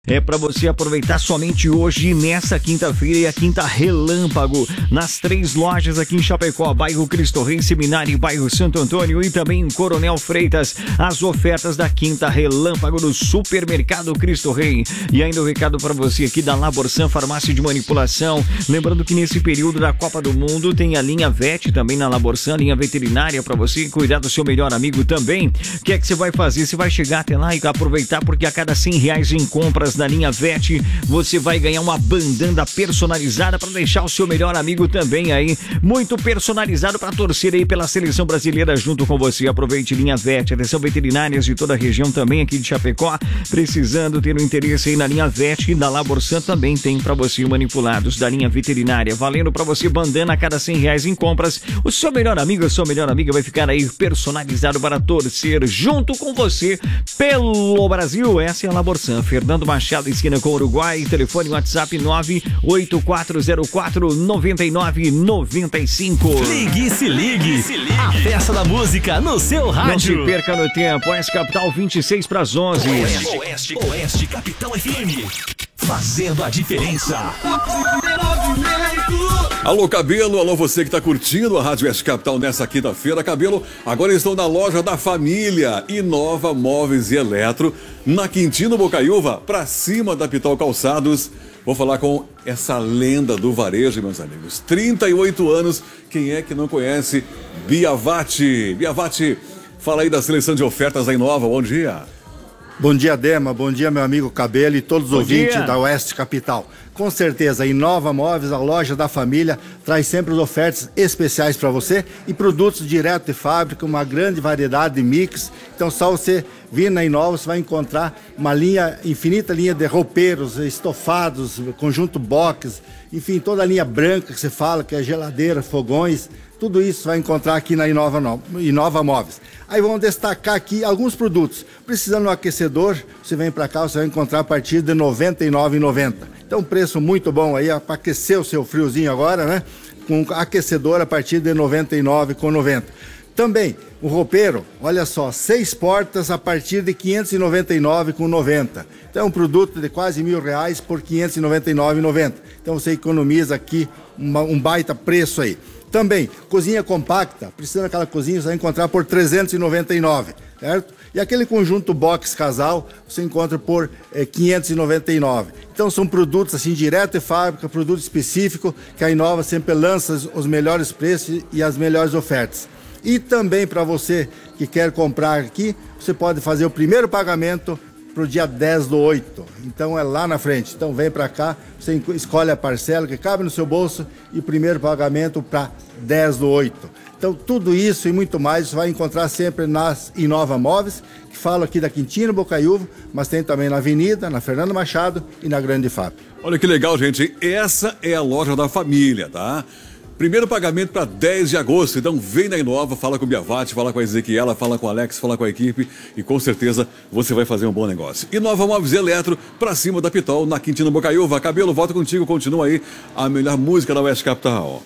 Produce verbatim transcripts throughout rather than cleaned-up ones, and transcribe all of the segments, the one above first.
É para você aproveitar somente hoje, nessa quinta-feira, e a quinta relâmpago, nas três lojas aqui em Chapecó, bairro Cristo Rei, Seminário, bairro Santo Antônio e também em Coronel Freitas, as ofertas da quinta relâmpago do Supermercado Cristo Rei. E ainda o um recado para você aqui da Laborsan Farmácia de Manipulação, lembrando que nesse período da Copa do Mundo tem a linha V E T também na Laborsan, linha veterinária para você cuidar do seu melhor amigo também. O que é que você vai fazer? Você vai chegar até lá e aproveitar, porque a cada cem reais em compras na linha V E T, você vai ganhar uma bandana personalizada para deixar o seu melhor amigo também aí, muito personalizado para torcer aí pela seleção brasileira junto com você. Aproveite linha V E T, atenção veterinárias de toda a região também aqui de Chapecó, precisando ter um interesse aí na linha V E T, e da Laborsan também tem para você manipulados da linha veterinária, valendo para você bandana a cada cem reais em compras. O seu melhor amigo, a sua melhor amiga vai ficar aí personalizado para torcer junto com você pelo Brasil. Essa é a Laborsan, Fernando Machado, esquina com o Uruguai, telefone WhatsApp nove oito quatro zero quatro nove nove nove cinco. Ligue e se ligue, se ligue, a festa da música no seu rádio. Não se perca no tempo, Oeste Capital vinte e seis para as onze. Oeste, Oeste, Oeste Capital F M, fazendo a diferença. Alô, Cabelo, alô você que está curtindo a Rádio Oeste Capital nessa quinta-feira. Cabelo, agora estão na loja da família Inova Móveis e Eletro, na Quintino Bocaiúva, pra cima da Pitol Calçados. Vou falar com essa lenda do varejo, meus amigos. trinta e oito anos, quem é que não conhece Biavati? Biavati, fala aí da seleção de ofertas da Inova, bom dia. Bom dia, Dema, bom dia, meu amigo Cabelo e todos os Bom ouvintes dia. da Oeste Capital. Com certeza, a Inova Móveis, a loja da família, traz sempre as ofertas especiais para você e produtos direto de fábrica, uma grande variedade de mix. Então, só você vir na Inova, você vai encontrar uma linha, infinita linha de roupeiros, estofados, conjunto box, enfim, toda a linha branca que você fala, que é geladeira, fogões, tudo isso você vai encontrar aqui na Inova, no... Inova Móveis. Aí vamos destacar aqui alguns produtos. Precisando de um aquecedor, você vem para cá, você vai encontrar a partir de noventa e nove reais e noventa centavos. Então, preço muito bom aí, para aquecer o seu friozinho agora, né? Com aquecedor a partir de noventa e nove reais e noventa centavos. Também, o roupeiro, olha só, seis portas a partir de quinhentos e noventa e nove reais e noventa centavos. Então, é um produto de quase mil reais por quinhentos e noventa e nove reais e noventa centavos. Então, você economiza aqui uma, um baita preço aí. Também, cozinha compacta, precisando daquela cozinha, você vai encontrar por trezentos e noventa e nove reais, certo? E aquele conjunto box casal, você encontra por é, quinhentos e noventa e nove reais. Então são produtos assim, direto de fábrica, produto específico, que a Inova sempre lança os melhores preços e as melhores ofertas. E também para você que quer comprar aqui, você pode fazer o primeiro pagamento para o dia dez do oito, então é lá na frente. Então vem para cá, você escolhe a parcela que cabe no seu bolso e o primeiro pagamento para dez do oito. Então tudo isso e muito mais você vai encontrar sempre nas Inova Móveis, que falo aqui da Quintino Bocaiúva, mas tem também na Avenida, na Fernando Machado e na Grande F A P. Olha que legal, gente, essa é a loja da família, tá? Primeiro pagamento para dez de agosto, então vem na Inova, fala com o Biavati, fala com a Ezequiela, fala com o Alex, fala com a equipe e com certeza você vai fazer um bom negócio. Inova Móveis e Eletro, pra cima da Pitol, na Quintino Bocaiúva. Cabelo, volta contigo, continua aí a melhor música da Oeste Capital.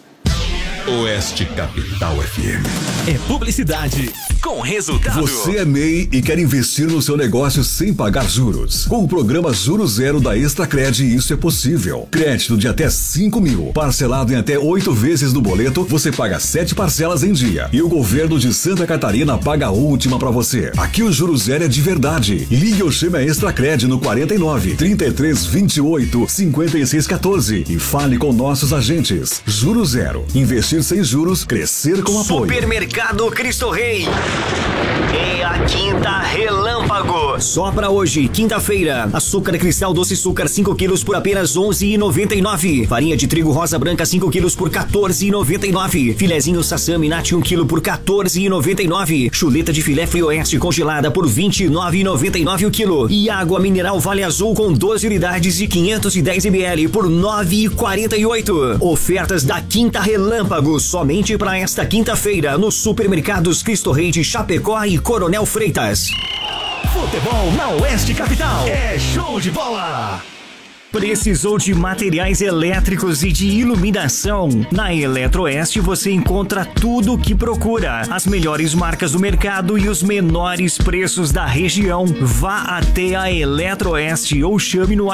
Oeste Capital F M. É publicidade com resultado. Você é M E I e quer investir no seu negócio sem pagar juros. Com o programa Juro Zero da Extracred, isso é possível. Crédito de até cinco mil, parcelado em até oito vezes no boleto, você paga sete parcelas em dia. E o governo de Santa Catarina paga a última pra você. Aqui o Juro Zero é de verdade. Ligue ou chame a Extracred no quarenta e nove, trinta e três, vinte e oito, cinquenta e seis, quatorze e fale com nossos agentes. Juro Zero. Investir sem juros, crescer com apoio. Supermercado Cristo Rei. É a quinta relâmpago. Só pra hoje, quinta-feira. Açúcar cristal doce açúcar cinco quilos por apenas onze reais e noventa e nove centavos. Farinha de trigo rosa branca cinco quilos por quatorze reais e noventa e nove centavos. Filezinho Sassami Nati um quilo por quatorze reais e noventa e nove centavos. Chuleta de filé Frioeste congelada por vinte e nove reais e noventa e nove centavos o quilo. E água mineral Vale Azul com doze unidades de quinhentos e dez mililitros por nove reais e quarenta e oito centavos. Ofertas da quinta relâmpago somente para esta quinta-feira nos supermercados Cristo Rei de Chapecó e Coronel Freitas. Futebol na Oeste Capital é show de bola. Precisou de materiais elétricos e de iluminação? Na Eletroeste você encontra tudo o que procura. As melhores marcas do mercado e os menores preços da região. Vá até a Eletroeste ou chame no